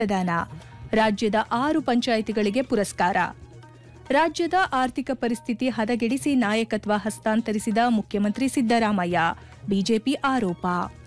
ಪ್ರದಾನ. ರಾಜ್ಯದ 6 ಪಂಚಾಯಿತಿಗಳಿಗೆ ಪುರಸ್ಕಾರ. ರಾಜ್ಯದ ಆರ್ಥಿಕ ಪರಿಸ್ಥಿತಿ ಹದಗೆಡಿಸಿ ನಾಯಕತ್ವ ಹಸ್ತಾಂತರಿಸಿದ ಮುಖ್ಯಮಂತ್ರಿ ಸಿದ್ದರಾಮಯ್ಯ. ಬಿಜೆಪಿ ಆರೋಪ.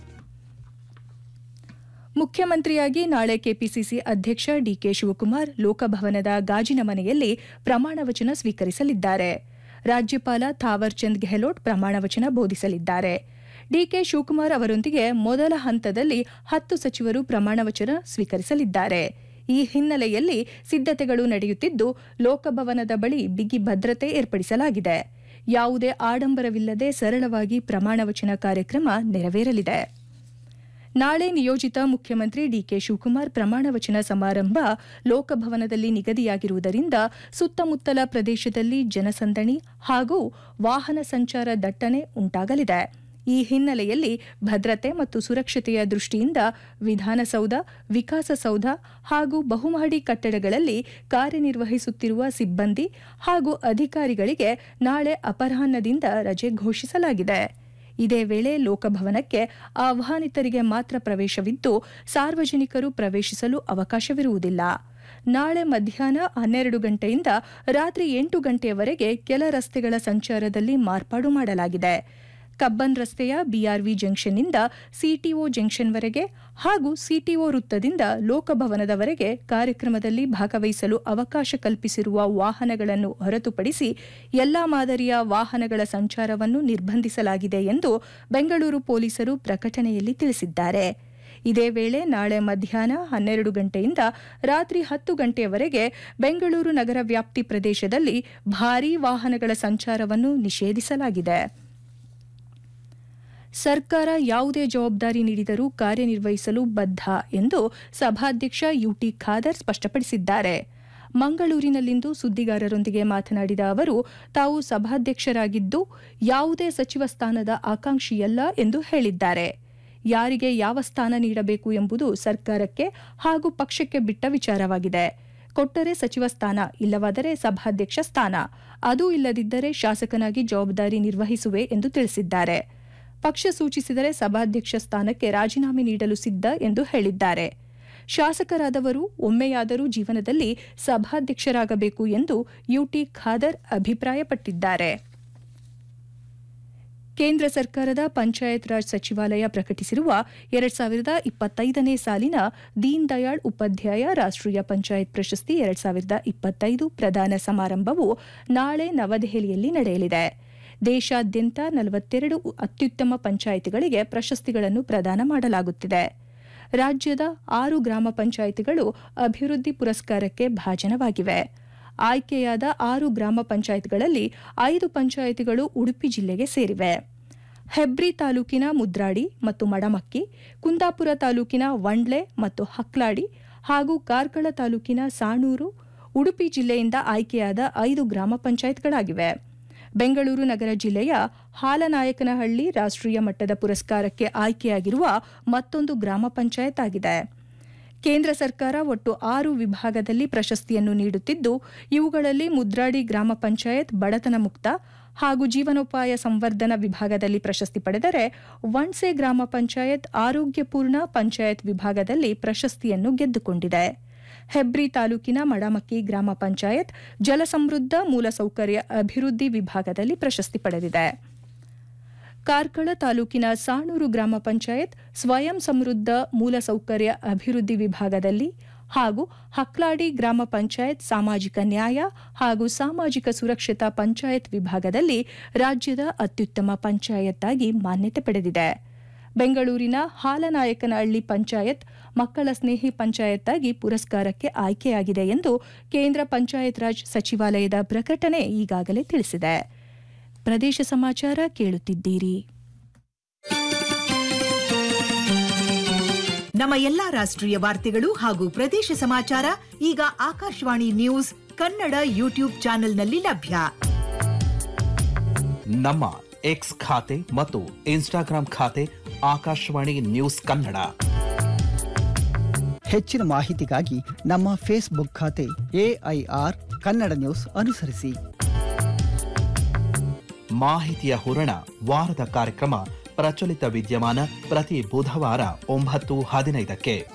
ಮುಖ್ಯಮಂತ್ರಿಯಾಗಿ ನಾಳೆ ಕೆಪಿಸಿಸಿ ಅಧ್ಯಕ್ಷ ಡಿಕೆ ಶಿವಕುಮಾರ್ ಲೋಕಭವನದ ಗಾಜಿನ ಮನೆಯಲ್ಲಿ ಪ್ರಮಾಣವಚನ ಸ್ವೀಕರಿಸಲಿದ್ದಾರೆ. ರಾಜ್ಯಪಾಲ ಥಾವರ್ ಚಂದ್ ಗೆಹ್ಲೋಟ್ ಪ್ರಮಾಣವಚನ ಬೋಧಿಸಲಿದ್ದಾರೆ. ಡಿಕೆ ಶಿವಕುಮಾರ್ ಅವರೊಂದಿಗೆ ಮೊದಲ ಹಂತದಲ್ಲಿ 10 ಸಚಿವರು ಪ್ರಮಾಣವಚನ ಸ್ವೀಕರಿಸಲಿದ್ದಾರೆ. ಈ ಹಿನ್ನೆಲೆಯಲ್ಲಿ ಸಿದ್ಧತೆಗಳು ನಡೆಯುತ್ತಿದ್ದು, ಲೋಕಭವನದ ಬಳಿ ಬಿಗಿ ಭದ್ರತೆ ಏರ್ಪಡಿಸಲಾಗಿದೆ. ಯಾವುದೇ ಆಡಂಬರವಿಲ್ಲದೆ ಸರಳವಾಗಿ ಪ್ರಮಾಣವಚನ ಕಾರ್ಯಕ್ರಮ ನೆರವೇರಲಿದೆ. ನಾಳೆ ನಿಯೋಜಿತ ಮುಖ್ಯಮಂತ್ರಿ ಡಿಕೆ ಶಿವಕುಮಾರ್ ಪ್ರಮಾಣವಚನ ಸಮಾರಂಭ ಲೋಕಭವನದಲ್ಲಿ ನಿಗದಿಯಾಗಿರುವುದರಿಂದ ಸುತ್ತಮುತ್ತಲ ಪ್ರದೇಶದಲ್ಲಿ ಜನಸಂದಣಿ ಹಾಗೂ ವಾಹನ ಸಂಚಾರ ದಟ್ಟಣೆ ಉಂಟಾಗಲಿದೆ. ಈ ಹಿನ್ನೆಲೆಯಲ್ಲಿ ಭದ್ರತೆ ಮತ್ತು ಸುರಕ್ಷತೆಯ ದೃಷ್ಟಿಯಿಂದ ವಿಧಾನಸೌಧ, ವಿಕಾಸಸೌಧ ಹಾಗೂ ಬಹುಮಹಡಿ ಕಟ್ಟಡಗಳಲ್ಲಿ ಕಾರ್ಯನಿರ್ವಹಿಸುತ್ತಿರುವ ಸಿಬ್ಬಂದಿ ಹಾಗೂ ಅಧಿಕಾರಿಗಳಿಗೆ ನಾಳೆ ಅಪರಾಹ್ನದಿಂದ ರಜೆ ಘೋಷಿಸಲಾಗಿದೆ. ಇದೇ ವೇಳೆ ಲೋಕಭವನಕ್ಕೆ ಆಹ್ವಾನಿತರಿಗೆ ಮಾತ್ರ ಪ್ರವೇಶವಿದ್ದು, ಸಾರ್ವಜನಿಕರು ಪ್ರವೇಶಿಸಲು ಅವಕಾಶವಿರುವುದಿಲ್ಲ. ನಾಳೆ ಮಧ್ಯಾಹ್ನ 12 ಗಂಟೆಯಿಂದ ರಾತ್ರಿ 8 ಗಂಟೆಯವರೆಗೆ ಕೆಲ ರಸ್ತೆಗಳ ಸಂಚಾರದಲ್ಲಿ ಮಾರ್ಪಾಡು ಮಾಡಲಾಗಿದೆ. ಕಬ್ಬನ್ ರಸ್ತೆಯ ಬಿಆರ್ವಿ ಜಂಕ್ಷನ್ನಿಂದ ಸಿಟಿಒ ಜಂಕ್ಷನ್ವರೆಗೆ ಹಾಗೂ ಸಿಟಿಒ ವೃತ್ತದಿಂದ ಲೋಕಭವನದವರೆಗೆ ಕಾರ್ಯಕ್ರಮದಲ್ಲಿ ಭಾಗವಹಿಸಲು ಅವಕಾಶ ಕಲ್ಪಿಸಿರುವ ವಾಹನಗಳನ್ನು ಹೊರತುಪಡಿಸಿ ಎಲ್ಲಾ ಮಾದರಿಯ ವಾಹನಗಳ ಸಂಚಾರವನ್ನು ನಿರ್ಬಂಧಿಸಲಾಗಿದೆ ಎಂದು ಬೆಂಗಳೂರು ಪೊಲೀಸರು ಪ್ರಕಟಣೆಯಲ್ಲಿ ತಿಳಿಸಿದ್ದಾರೆ. ಇದೇ ವೇಳೆ ನಾಳೆ ಮಧ್ಯಾಹ್ನ 12 ಗಂಟೆಯಿಂದ ರಾತ್ರಿ 10 ಗಂಟೆಯವರೆಗೆ ಬೆಂಗಳೂರು ನಗರ ವ್ಯಾಪ್ತಿ ಪ್ರದೇಶದಲ್ಲಿ ಭಾರೀ ವಾಹನಗಳ ಸಂಚಾರವನ್ನು ನಿಷೇಧಿಸಲಾಗಿದೆ. ಸರ್ಕಾರ ಯಾವುದೇ ಜವಾಬ್ದಾರಿ ನೀಡಿದರೂ ಕಾರ್ಯನಿರ್ವಹಿಸಲು ಬದ್ಧ ಎಂದು ಸಭಾಧ್ಯಕ್ಷ ಯುಟಿ ಖಾದರ್ ಸ್ಪಷ್ಟಪಡಿಸಿದ್ದಾರೆ. ಮಂಗಳೂರಿನಲ್ಲಿಂದು ಸುದ್ದಿಗಾರರೊಂದಿಗೆ ಮಾತನಾಡಿದ ಅವರು, ತಾವು ಸಭಾಧ್ಯಕ್ಷರಾಗಿದ್ದು ಯಾವುದೇ ಸಚಿವ ಸ್ಥಾನದ ಆಕಾಂಕ್ಷಿಯಲ್ಲ ಎಂದು ಹೇಳಿದ್ದಾರೆ. ಯಾರಿಗೆ ಯಾವ ಸ್ಥಾನ ನೀಡಬೇಕು ಎಂಬುದು ಸರ್ಕಾರಕ್ಕೆ ಹಾಗೂ ಪಕ್ಷಕ್ಕೆ ಬಿಟ್ಟ ವಿಚಾರವಾಗಿದೆ. ಕೊಟ್ಟರೆ ಸಚಿವ ಸ್ಥಾನ, ಇಲ್ಲವಾದರೆ ಸಭಾಧ್ಯಕ್ಷ ಸ್ಥಾನ, ಅದೂ ಇಲ್ಲದಿದ್ದರೆ ಶಾಸಕನಾಗಿ ಜವಾಬ್ದಾರಿ ನಿರ್ವಹಿಸುವೆ ಎಂದು ತಿಳಿಸಿದ್ದಾರೆ. ಪಕ್ಷ ಸೂಚಿಸಿದರೆ ಸಭಾಧ್ಯಕ್ಷ ಸ್ಥಾನಕ್ಕೆ ರಾಜೀನಾಮೆ ನೀಡಲು ಸಿದ್ಧ ಎಂದು ಹೇಳಿದ್ದಾರೆ. ಶಾಸಕರಾದವರು ಒಮ್ಮೆಯಾದರೂ ಜೀವನದಲ್ಲಿ ಸಭಾಧ್ಯಕ್ಷರಾಗಬೇಕು ಎಂದು ಯುಟಿ ಖಾದರ್ ಅಭಿಪ್ರಾಯಪಟ್ಟಿದ್ದಾರೆ. ಕೇಂದ್ರ ಸರ್ಕಾರದ ಪಂಚಾಯತ್ ರಾಜ್ ಸಚಿವಾಲಯ ಪ್ರಕಟಿಸಿರುವ 2025ನೇ ಸಾಲಿನ ದೀನ್ ದಯಾಳ್ ಉಪಾಧ್ಯಾಯ ರಾಷ್ಟ್ರೀಯ ಪಂಚಾಯತ್ ಪ್ರಶಸ್ತಿ 2025 ಪ್ರದಾನ ಸಮಾರಂಭವು ನಾಳೆ ನವದೆಹಲಿಯಲ್ಲಿ ನಡೆಯಲಿದೆ. ದೇಶಾದ್ಯಂತ 42 ಅತ್ಯುತ್ತಮ ಪಂಚಾಯಿತಿಗಳಿಗೆ ಪ್ರಶಸ್ತಿಗಳನ್ನು ಪ್ರದಾನ ಮಾಡಲಾಗುತ್ತಿದೆ. ರಾಜ್ಯದ 6 ಗ್ರಾಮ ಪಂಚಾಯಿತಿಗಳು ಅಭಿವೃದ್ಧಿ ಪುರಸ್ಕಾರಕ್ಕೆ ಭಾಜನವಾಗಿವೆ. ಆಯ್ಕೆಯಾದ 6 ಗ್ರಾಮ ಪಂಚಾಯತ್ಗಳಲ್ಲಿ 5 ಪಂಚಾಯಿತಿಗಳು ಉಡುಪಿ ಜಿಲ್ಲೆಗೆ ಸೇರಿವೆ. ಹೆಬ್ರಿ ತಾಲೂಕಿನ ಮುದ್ರಾಡಿ ಮತ್ತು ಮಡಮಕ್ಕಿ, ಕುಂದಾಪುರ ತಾಲೂಕಿನ ವಂಡ್ಲೆ ಮತ್ತು ಹಕ್ಲಾಡಿ ಹಾಗೂ ಕಾರ್ಕಳ ತಾಲೂಕಿನ ಸಾಣೂರು ಉಡುಪಿ ಜಿಲ್ಲೆಯಿಂದ ಆಯ್ಕೆಯಾದ 5 ಗ್ರಾಮ ಪಂಚಾಯತ್ಗಳಾಗಿವೆ. ಬೆಂಗಳೂರು ನಗರ ಜಿಲ್ಲೆಯ ಹಾಲನಾಯಕನಹಳ್ಳಿ ರಾಷ್ಟ್ರೀಯ ಮಟ್ಟದ ಪುರಸ್ಕಾರಕ್ಕೆ ಆಯ್ಕೆಯಾಗಿರುವ ಮತ್ತೊಂದು ಗ್ರಾಮ ಪಂಚಾಯತ್ ಆಗಿದೆ. ಕೇಂದ್ರ ಸರ್ಕಾರ ಒಟ್ಟು 6 ವಿಭಾಗದಲ್ಲಿ ಪ್ರಶಸ್ತಿಯನ್ನು ನೀಡುತ್ತಿದ್ದು, ಇವುಗಳಲ್ಲಿ ಮುದ್ರಾಡಿ ಗ್ರಾಮ ಪಂಚಾಯತ್ ಬಡತನ ಮುಕ್ತ ಹಾಗೂ ಜೀವನೋಪಾಯ ಸಂವರ್ಧನ ವಿಭಾಗದಲ್ಲಿ ಪ್ರಶಸ್ತಿ ಪಡೆದರೆ, ವಣ್ಸೆ ಗ್ರಾಮ ಪಂಚಾಯತ್ ಆರೋಗ್ಯಪೂರ್ಣ ಪಂಚಾಯತ್ ವಿಭಾಗದಲ್ಲಿ ಪ್ರಶಸ್ತಿಯನ್ನು ಗೆದ್ದುಕೊಂಡಿದೆ. ಹೆಬ್ರಿ ತಾಲೂಕಿನ ಮಡಮಕ್ಕಿ ಗ್ರಾಮ ಪಂಚಾಯತ್ ಜಲಸಮೃದ್ಧ ಮೂಲಸೌಕರ್ಯ ಅಭಿವೃದ್ಧಿ ವಿಭಾಗದಲ್ಲಿ ಪ್ರಶಸ್ತಿ ಪಡೆದಿದೆ. ಕಾರ್ಕಳ ತಾಲೂಕಿನ ಸಾಣೂರು ಗ್ರಾಮ ಪಂಚಾಯತ್ ಸ್ವಯಂ ಸಮೃದ್ಧ ಮೂಲಸೌಕರ್ಯ ಅಭಿವೃದ್ಧಿ ವಿಭಾಗದಲ್ಲಿ ಹಾಗೂ ಹಕ್ಲಾಡಿ ಗ್ರಾಮ ಪಂಚಾಯತ್ ಸಾಮಾಜಿಕ ನ್ಯಾಯ ಹಾಗೂ ಸಾಮಾಜಿಕ ಸುರಕ್ಷತಾ ಪಂಚಾಯತ್ ವಿಭಾಗದಲ್ಲಿ ರಾಜ್ಯದ ಅತ್ಯುತ್ತಮ ಪಂಚಾಯತ್ ಆಗಿ ಮಾನ್ಯತೆ ಪಡೆದಿದೆ. ಬೆಂಗಳೂರಿನ ಹಾಲನಾಯಕನಹಳ್ಳಿ ಪಂಚಾಯತ್ ಮಕ್ಕಳ ಸ್ನೇಹಿ ಪಂಚಾಯತ್ ಆಗಿ ಪುರಸ್ಕಾರಕ್ಕೆ ಆಯ್ಕೆಯಾಗಿದೆ ಎಂದು ಕೇಂದ್ರ ಪಂಚಾಯತ್ ರಾಜ್ ಸಚಿವಾಲಯದ ಪ್ರಕಟಣೆ ಈಗಾಗಲೇ ತಿಳಿಸಿದೆ. ಪ್ರದೇಶ ಸಮಾಚಾರ ಕೇಳುತ್ತಿದ್ದೀರಿ. ನಮ್ಮ ಎಲ್ಲಾ ರಾಷ್ಟ್ರೀಯ ವಾರ್ತೆಗಳು ಹಾಗೂ ಪ್ರದೇಶ ಸಮಾಚಾರ ಈಗ ಆಕಾಶವಾಣಿ ನ್ಯೂಸ್ ಕನ್ನಡ ಯೂಟ್ಯೂಬ್ ಚಾನೆಲ್ನಲ್ಲಿ ಲಭ್ಯ. ನಮ್ಮ ಎಕ್ಸ್ ಖಾತೆ ಮತ್ತು ಇನ್ಸ್ಟಾಗ್ರಾಂ ಖಾತೆ ಆಕಾಶವಾಣಿ ನ್ಯೂಸ್ ಕನ್ನಡ. ಹೆಚ್ಚಿನ ಮಾಹಿತಿಗಾಗಿ ನಮ್ಮ ಫೇಸ್ಬುಕ್ ಖಾತೆ AIR ಕನ್ನಡ ನ್ಯೂಸ್ ಅನುಸರಿಸಿ. ಮಾಹಿತಿಯ ಹೂರಣ ವಾರದ ಕಾರ್ಯಕ್ರಮ ಪ್ರಚಲಿತ ವಿದ್ಯಮಾನ ಪ್ರತಿ ಬುಧವಾರ 9:15